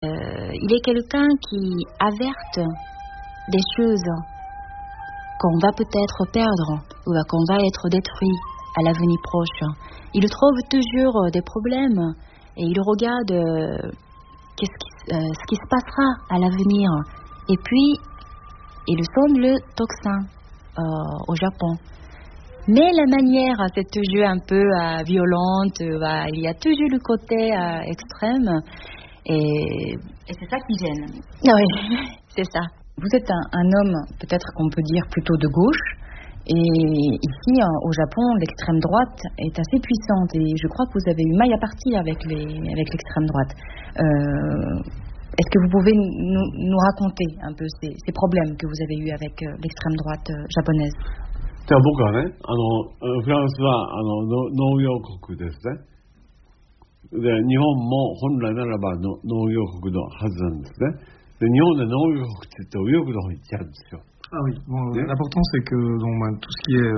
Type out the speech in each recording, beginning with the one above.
Il est quelqu'un qui averte des choses qu'on va peut-être perdre ou qu'on va être détruit à l'avenir proche. Il trouve toujours des problèmes et il regarde ce qui se passera à l'avenir. Et puis, il sonde le tocsin au Japon. Mais la manière, c'est toujours un peu violente. Il y a toujours le côté extrême. Et c'est ça qui gêne. Oui, c'est ça. Vous êtes un homme, peut-être qu'on peut dire plutôt de gauche. Et ici, au Japon, l'extrême droite est assez puissante. Et je crois que vous avez eu maille à partir avec l'extrême droite. Est-ce que vous pouvez nous raconter un peu ces problèmes que vous avez eus avec l'extrême droite japonaise? じゃあ僕はね、フランスは農業国ですね。で、日本も本来ならば農業国のはずなんですね。で、日本で農業国って言って右翼の方に行っちゃうんですよ。 Ah oui, bon, l'important c'est que tout ce qui est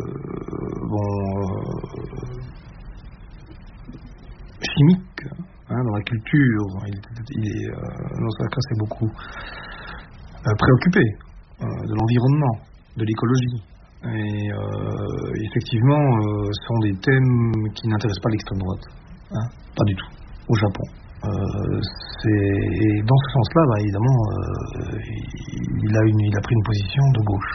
chimique, dans la culture, dans sa classe est beaucoup préoccupé de l'environnement, de l'écologie. Et effectivement, ce sont des thèmes qui n'intéressent pas l'extrême droite, pas du tout, au Japon. Et dans ce sens-là, évidemment, il a pris une position de gauche.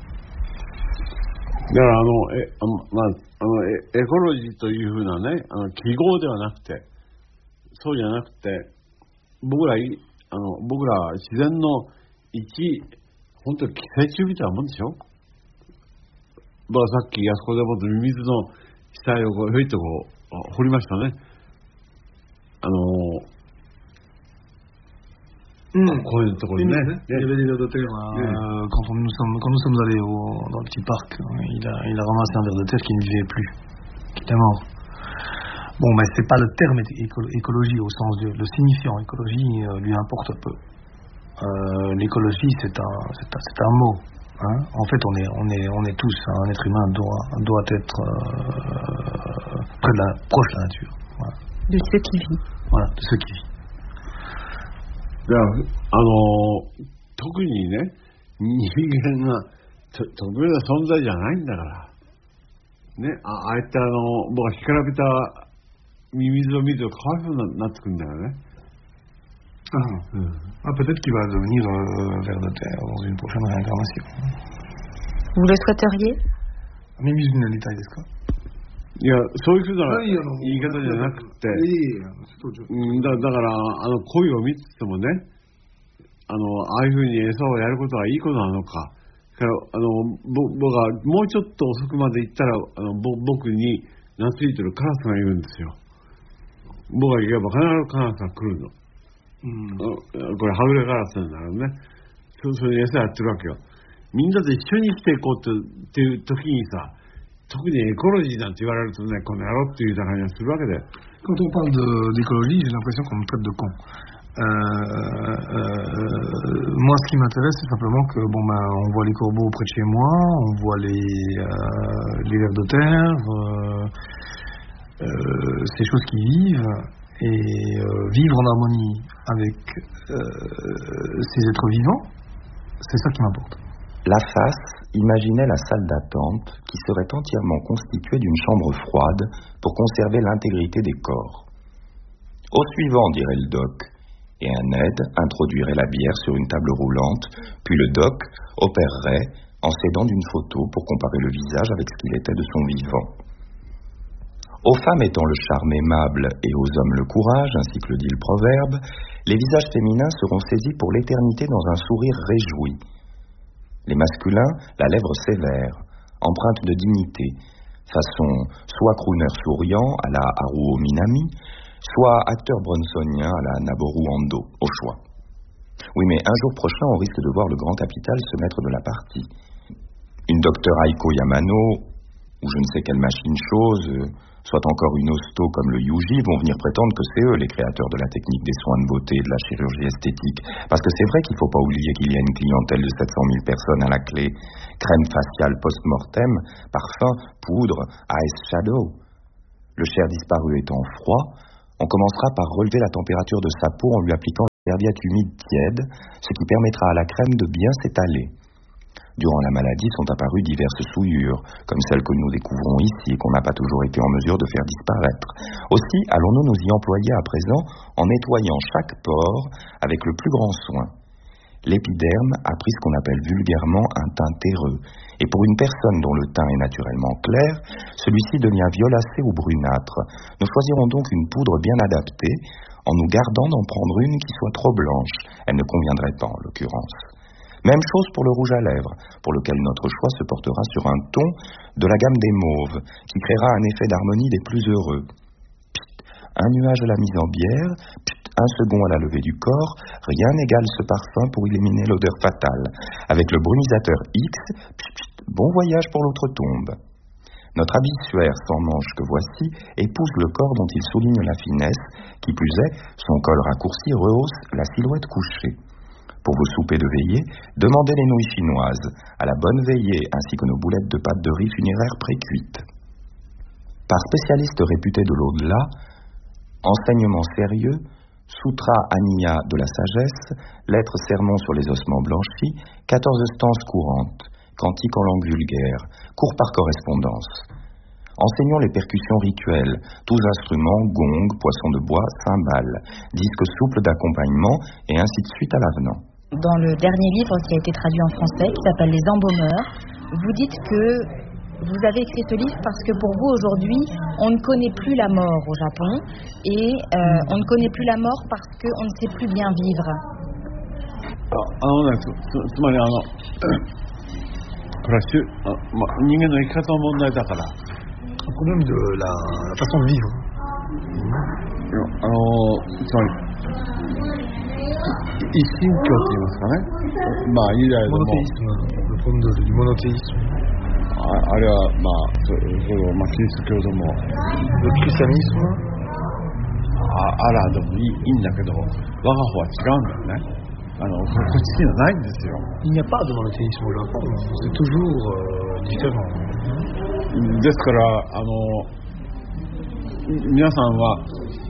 だからエコロジーというふうなね、記号ではなくて、そうじゃなくて、僕らは自然の本当に寄生虫みたいなもんでしょ。さっきあそこでもってミミズの死体をひょいっと掘りましたね。こういうところにね。 Il y avait des vers de terre. Quand nous sommes allés dans le petit parc, il a ramassé un ver de terre qui ne vivait plus, qui était mort. Bon, mais c'est pas le terme écologie au sens le signifiant écologie lui importe peu. L'écologie c'est un mot. En fait, on est tous, un être humain doit être proche de la nature. Voilà. De ce qui vit. Voilà, de ce qui vit. 特にね、人間が特別な存在じゃないんだからね。ああいった僕は干からびたミミズを見るとかわいそうになってくるんだよね。 Peut-être qu'il va devenir ver de terre dans une prochaine réincarnation. Vous le souhaiteriez? ミミズになりたいですか？ いや、そういうふうな言い方じゃなくて、だから鯉を見ててもね、ああいうふうに餌をやることはいいことなのか、僕がもうちょっと遅くまで行ったら僕に懐いてるカラスがいるんですよ。僕が行けば必ずカラスが来るの。これはぐれカラスなんだろうね。それに餌やってるわけよ。みんなで一緒に生きていこうっていう時にさ、特にエコロジーなんて言われるとね、この野郎っていう感じがするわけで。 Quand on parle d'écologie, j'ai l'impression qu'on me traite de con. Moi, ce qui m'intéresse, c'est simplement que on voit les corbeaux près de chez moi, on voit les vers de terre, ces choses qui vivent, et vivre en harmonie avec ces êtres vivants, c'est ça qui m'importe. La face imaginait la salle d'attente qui serait entièrement constituée d'une chambre froide pour conserver l'intégrité des corps. Au suivant, dirait le doc, et un aide introduirait la bière sur une table roulante, puis le doc opérerait en s'aidant d'une photo pour comparer le visage avec ce qu'il était de son vivant. Aux femmes étant le charme aimable et aux hommes le courage, ainsi que le dit le proverbe, les visages féminins seront saisis pour l'éternité dans un sourire réjoui. Les masculins, la lèvre sévère, empreinte de dignité, façon soit crooner souriant à la Haruo Minami, soit acteur bronsonien à la Naboru Ando, au choix. Oui, mais un jour prochain, on risque de voir le grand capital se mettre de la partie. Une docteur Aiko Yamano, ou je ne sais quelle machine chose, soit encore une hosto comme le Yuji, vont venir prétendre que c'est eux les créateurs de la technique des soins de beauté et de la chirurgie esthétique. Parce que c'est vrai qu'il ne faut pas oublier qu'il y a une clientèle de 700 000 personnes à la clé. Crème faciale post-mortem, parfum, poudre, ice shadow. Le cher disparu étant froid, on commencera par relever la température de sa peau en lui appliquant serviette humide tiède, ce qui permettra à la crème de bien s'étaler. Durant la maladie sont apparues diverses souillures, comme celles que nous découvrons ici et qu'on n'a pas toujours été en mesure de faire disparaître. Aussi, allons-nous nous y employer à présent en nettoyant chaque pore avec le plus grand soin. L'épiderme a pris ce qu'on appelle vulgairement un teint terreux, et pour une personne dont le teint est naturellement clair, celui-ci devient violacé ou brunâtre. Nous choisirons donc une poudre bien adaptée, en nous gardant d'en prendre une qui soit trop blanche. Elle ne conviendrait pas en l'occurrence. Même chose pour le rouge à lèvres, pour lequel notre choix se portera sur un ton de la gamme des mauves, qui créera un effet d'harmonie des plus heureux. Pit, un nuage à la mise en bière, pit, un second à la levée du corps, rien n'égale ce parfum pour éliminer l'odeur fatale. Avec le brunisateur X, pit, pit, bon voyage pour l'autre tombe. Notre habit suaire sans manches que voici épouse le corps dont il souligne la finesse, qui plus est, son col raccourci rehausse la silhouette couchée. Pour vos soupers de veillée, demandez les nouilles chinoises, à la bonne veillée, ainsi que nos boulettes de pâte de riz funéraire pré-cuites. Par spécialiste réputé de l'au-delà, enseignement sérieux, Sutra Aniya de la sagesse, lettres sermons sur les ossements blanchis, 14 stances courantes, cantiques en langue vulgaire, cours par correspondance. Enseignons les percussions rituelles, tous instruments, gongs, poissons de bois, cymbales, disques souples d'accompagnement, et ainsi de suite à l'avenant. Dans le dernier livre qui a été traduit en français, qui s'appelle Les Embaumeurs, vous dites que vous avez écrit ce livre parce que pour vous aujourd'hui, on ne connaît plus la mort au Japon, et on ne connaît plus la mort parce qu'on ne sait plus bien vivre. Un problème de la façon de vivre. Monothéisme, le problème du monothéisme. Le christianisme. Il n'y a pas de monothéisme au Japon, c'est toujours différent. ですから皆さんは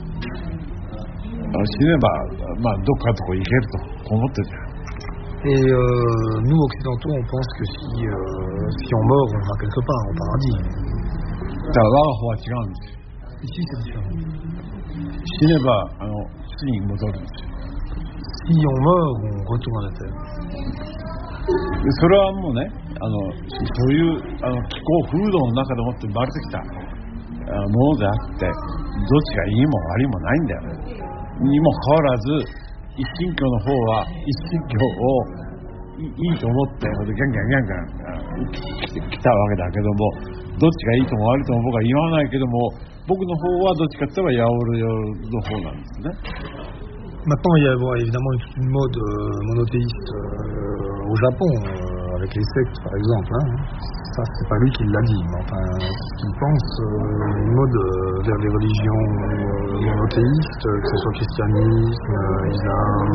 死ねばどっかのとこ行けると思ってる。 Et nous occidentaux on pense que si on meurt on va quelque part au paradis. だから我が方は違うんですよ。 Ici c'est différent. 死ねば地に戻るんですよ。 Si on meurt on retourne à la terre. それはもうねそういう気候風土の中でもって生まれてきたものであってどっちがいいも悪いもないんだよにもかかわらず一神教の方は一神教をいいと思ってギャンギャン来たわけだけどもどっちがいいとも悪いとも僕は言わないけども僕の方はどっちかって言えばヤオルの方なんですね。 Maintenant, il y a évidemment une mode monothéiste au Japon, avec les sectes par exemple. Ça, c'est pas lui qui l'a dit, mais enfin, ce qu'il pense, une mode vers les religions monothéistes, que ce soit christianisme, islam.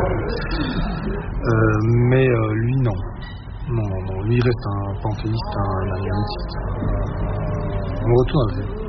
Mais lui, non. Non, lui, il reste un panthéiste, un animiste. On retourne à